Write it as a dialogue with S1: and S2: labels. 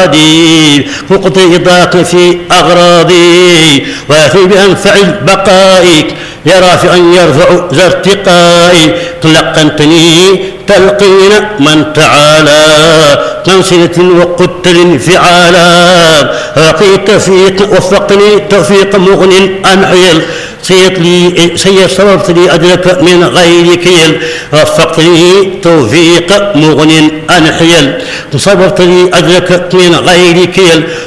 S1: مرادي مقضي ضاق في أغراضي وافي بأنفع بقائك يا رافعا يرفع ذا ارتقائي تلقنتني تلقين من تعالى تنصلة وقدت لانفعالا أعطيت توفيق وفقني توفيق مغن عن حيل صرفت لي أدرك من غير كيل وفقتني توفيق مغن عن حيل صرفت لي أدرك من غير كيل